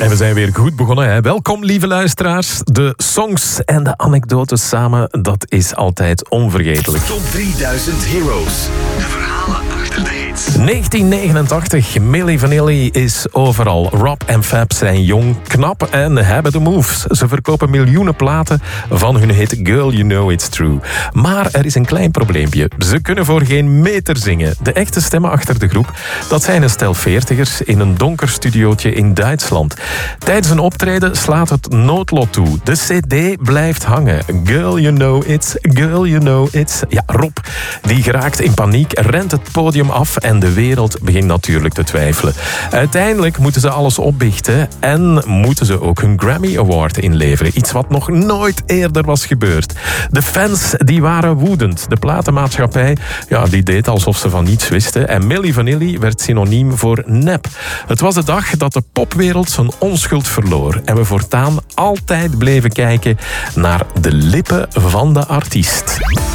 En we zijn weer goed begonnen. Hè? Welkom, lieve luisteraars. De songs en de anekdotes samen, dat is altijd onvergetelijk. Top 3000 Heroes. De verhalen achter de hits. 1989. Milli Vanilli is overal. Rob en Fab zijn jong, knap en hebben de moves. Ze verkopen miljoenen platen van hun hit Girl You Know It's True. Maar er is een klein probleempje. Ze kunnen voor geen meter zingen. De echte stemmen achter de groep, dat zijn een stel veertigers in een donker studiootje in Duitsland. Tijdens een optreden slaat het noodlot toe. De cd blijft hangen. Girl You Know It's, Girl You Know It's. Ja, Rob, die geraakt in paniek, rent het podium af en de wereld begint natuurlijk te twijfelen. Uiteindelijk moeten ze alles opbiechten en moeten ze ook hun Grammy Award inleveren. Iets wat nog nooit eerder was gebeurd. De fans die waren woedend. De platenmaatschappij die deed alsof ze van niets wisten. En Milli Vanilli werd synoniem voor nep. Het was de dag dat de popwereld zijn onschuld verloor. En we voortaan altijd bleven kijken naar de lippen van de artiest.